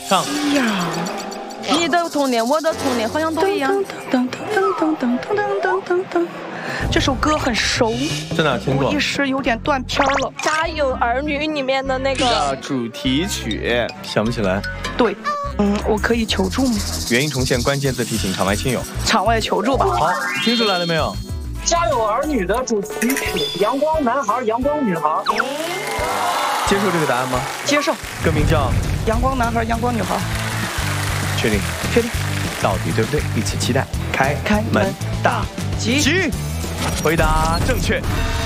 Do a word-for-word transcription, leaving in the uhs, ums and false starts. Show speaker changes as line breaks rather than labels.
唱。
呀，
你的童年，我的童年，好像都一样。
噔噔噔噔噔噔噔噔噔噔。这首歌很熟，
在哪听过？
我一时有点断片了。
《家有儿女》里面的那个
主题曲，想不起来。
对，嗯，我可以求助吗？
原因重现，关键字提醒场外亲友。
场外求助吧。
好，听出来了没有？
《家有儿女》的主题曲《阳光男孩》《阳光女孩》。
接受这个答案吗？
接受。
歌名叫
《阳光男孩》《阳光女孩》。
确定？
确定。
到底对不对？一起期待。开
开门大
吉，回答正确。